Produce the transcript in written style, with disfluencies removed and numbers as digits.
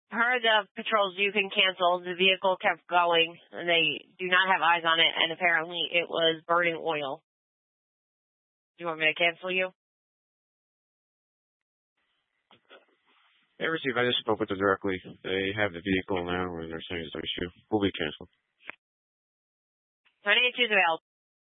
Per the patrols you can cancel, the vehicle kept going, and they do not have eyes on it, and apparently it was burning oil. Do you want me to cancel you? Hey, Receive, I just spoke with them directly. They have the vehicle now, and they're saying it's no issue. Will be canceled. 28 is available.